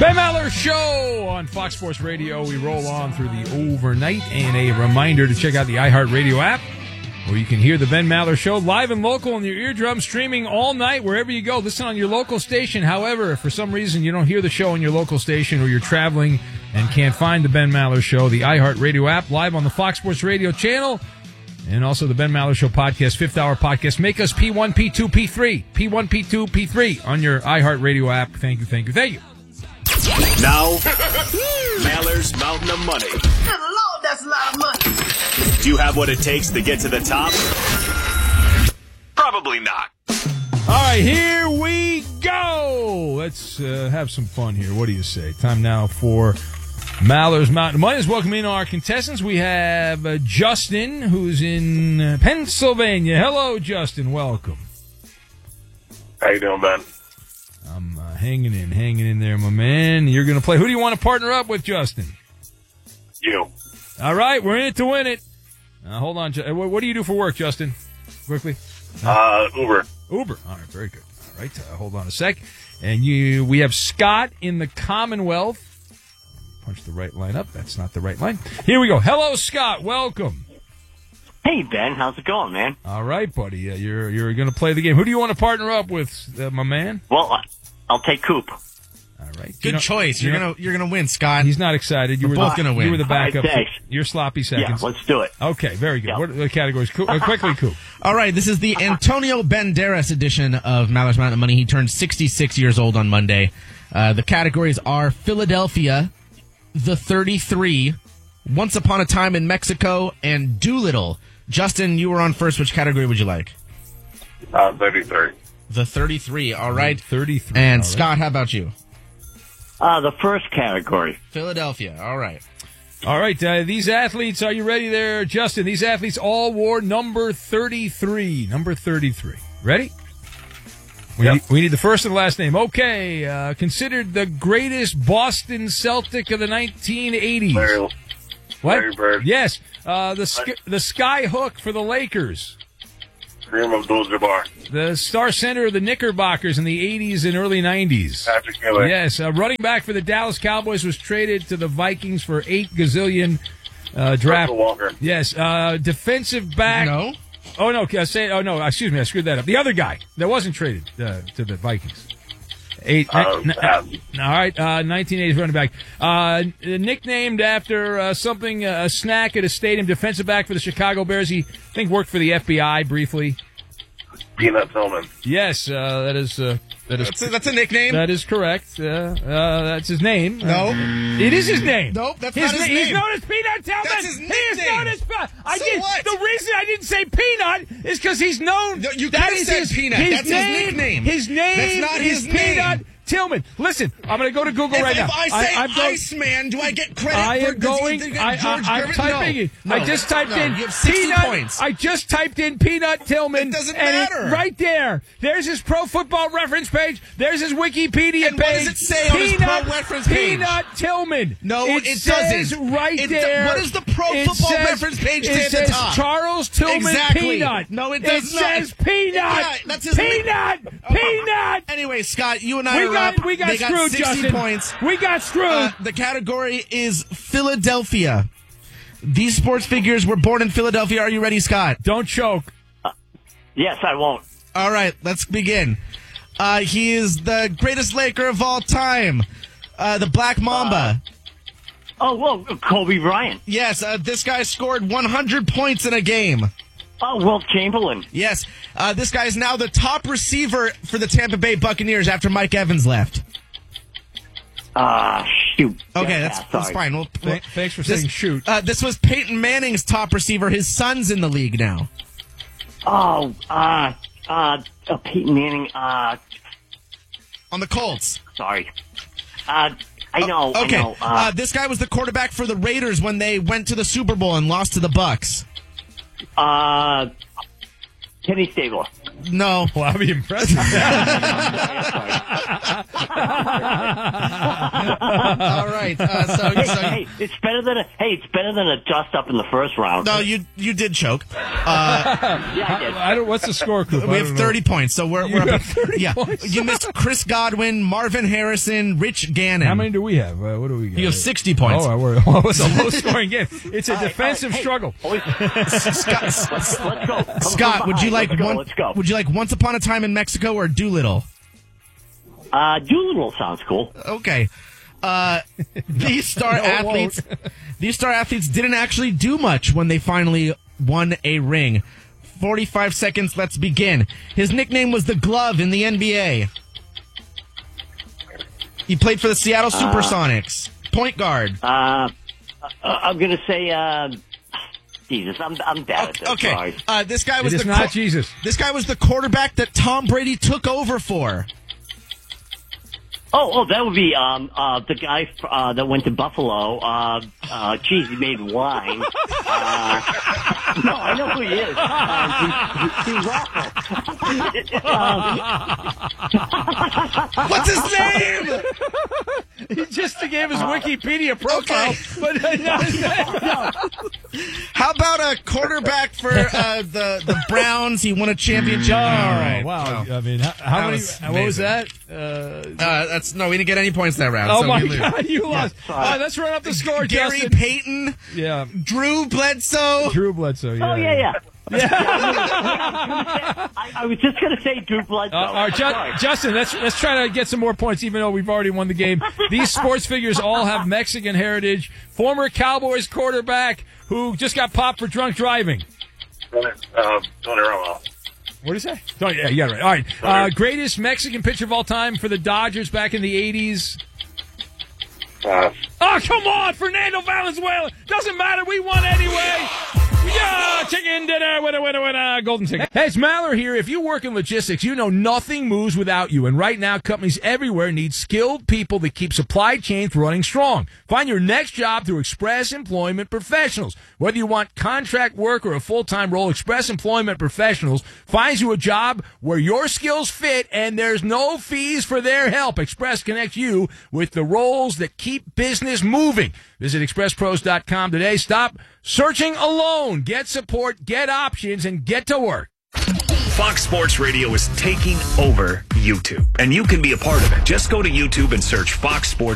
Ben Maller Show on Fox Sports Radio. We roll on through the overnight, and a reminder to check out the iHeartRadio app, where you can hear the Ben Maller Show live and local in your eardrum, streaming all night wherever you go. Listen on your local station. However, if for some reason you don't hear the show on your local station, or you're traveling and can't find the Ben Maller Show, the iHeartRadio app, live on the Fox Sports Radio channel, and also the Ben Maller Show podcast, 5th Hour podcast. Make us P1, P2, P3, P1, P2, P3 on your iHeartRadio app. Thank you, thank you, thank you. Now, Maller's Mountain of Money. Good Lord, that's a lot of money. Do you have what it takes to get to the top? Probably not. All right, here we go. Let's have some fun here. What do you say? Time now for Maller's Mountain of Money. Let's welcome in our contestants. We have Justin, who's in Pennsylvania. Hello, Justin. Welcome. How you doing, Ben? I'm hanging in there, my man. You're going to play. Who do you want to partner up with, Justin? You. All right, we're in it to win it. Hold on. What do you do for work, Justin? Quickly. Uber. Uber. All right, very good. All right, hold on a sec. And we have Scott in the Commonwealth. Punch the right line up. That's not the right line. Here we go. Hello, Scott. Welcome. Hey, Ben. How's it going, man? All right, buddy. You're going to play the game. Who do you want to partner up with, my man? Well, I'll take Coop. All right. Good choice. You're gonna win, Scott. He's not excited. We're both gonna win. You were the backup. All right, You're sloppy seconds. Yeah, let's do it. Okay, very good. Yep. What are the categories? Quickly, Coop. All right, this is the Antonio Banderas edition of Maller's Mountain of Money. He turned 66 years old on Monday. The categories are Philadelphia, The 33, Once Upon a Time in Mexico, and Doolittle. Justin, you were on first. Which category would you like? 33. The 33. All right. 33. And all right. Scott, how about you? The first category. Philadelphia. All right. All right, these athletes, are you ready there, Justin? These athletes all wore number 33. Number 33. Ready? We need the first and last name. Okay, considered the greatest Boston Celtic of the 1980s. Larry Bird. Yes. The sky hook for the Lakers. Kareem Abdul-Jabbar. The star center of the Knickerbockers in the 80s and early 90s. Patrick Miller. Yes. Running back for the Dallas Cowboys was traded to the Vikings for 8 gazillion draft. Russell Walker. Yes. Defensive back. No. Oh, no. Excuse me. I screwed that up. The other guy that wasn't traded to the Vikings. All right, 1980s running back. Nicknamed after something, a snack at a stadium, defensive back for the Chicago Bears. He, I think, worked for the FBI briefly. Peanut Tillman. Yes, that's a nickname. That is correct. That's his name. No. It is his name. Nope, that's not his name. He's known as Peanut Tillman. That's his He is nickname. known as What? So The reason I didn't say Peanut is because he's known. No, you that could have is said Peanut. That's his nickname. His name That's not is his name. Peanut Tillman. Listen, I'm going to go to Google right now. If I say I'm going- Iceman, do I get credit I for am going. George I'm Gervin? typing it. No. I just typed in You have 60 Peanut. points. I just typed in Peanut Tillman. It doesn't and matter. right there. There's his Pro Football Reference page. There's his Wikipedia And what page. does it say on his Pro Reference page? Peanut Tillman. No, it says doesn't. right there. What does the Pro It Football says- Reference page say it at the says top? Charles Tillman Exactly. Peanut. No, it does not. It says Peanut. Yeah, that's his Peanut. Peanut. Anyway, Scott, you and I are up. We got They screwed, 60 Justin. points. We got screwed. The category is Philadelphia. These sports figures were born in Philadelphia. Are you ready, Scott? Don't choke. Yes, I won't. All right, let's begin. He is the greatest Laker of all time. The Black Mamba. Kobe Bryant. Yes, this guy scored 100 points in a game. Wilt Chamberlain. Yes, this guy is now the top receiver for the Tampa Bay Buccaneers after Mike Evans left. Shoot. Okay, Yeah, that's sorry. fine. Thanks for saying shoot. This was Peyton Manning's top receiver. His son's in the league now. Peyton Manning. On the Colts. Sorry. I know. Okay. I know. This guy was the quarterback for the Raiders when they went to the Super Bowl and lost to the Bucks. Kenny Stabler. No. Well, I'll be impressed. All right. right. Hey, it's better than a dust up in the first round. No, you did choke. Yeah, I did. What's the score, Coop? We have 30 points, so we're up at 30 points? You missed Chris Godwin, Marvin Harrison, Rich Gannon. How many do we have? What do we get? You have 60 points. Oh, it's a low-scoring game. It's a defensive struggle. Let's go. Scott, would you like Let's go. Would you like Once Upon a Time in Mexico or Doolittle? Doolittle sounds cool. Okay. These star athletes didn't actually do much when they finally won a ring. 45 seconds, let's begin. His nickname was the Glove in the NBA. He played for the Seattle Supersonics. Point guard. I'm going to say Jesus. I'm bad at this. Okay. Sorry. This guy was Jesus. This guy was the quarterback that Tom Brady took over for. Oh, that would be the guy that went to Buffalo. He made wine. No, I know who he is. He's awful. What's his name? He just gave his Wikipedia profile. Okay. But not his name. How about a quarterback for the Browns? He won a championship. All right. Wow. I mean, how many? What was that? We didn't get any points that round. Oh so my God, you lost. All right, let's run up the score, Gary Justin. Payton. Yeah. Drew Bledsoe. Yeah. Oh, yeah. I was just going to say Drew Bledsoe. All right, Justin, let's try to get some more points, even though we've already won the game. These sports figures all have Mexican heritage. Former Cowboys quarterback who just got popped for drunk driving. Tony Romo. What did he say? Oh, yeah, you got it right. All right. Greatest Mexican pitcher of all time for the Dodgers back in the 80s. Oh, come on, Fernando Valenzuela. Doesn't matter. We won anyway. Yeah, chicken dinner, winner, golden ticket. Hey, it's Maller here. If you work in logistics, you know nothing moves without you. And right now, companies everywhere need skilled people that keep supply chains running strong. Find your next job through Express Employment Professionals. Whether you want contract work or a full-time role, Express Employment Professionals finds you a job where your skills fit and there's no fees for their help. Express connects you with the roles that keep business moving. Visit expresspros.com today. Stop searching alone. Get support, get options, and get to work. Fox Sports Radio is taking over YouTube, and you can be a part of it. Just go to YouTube and search Fox Sports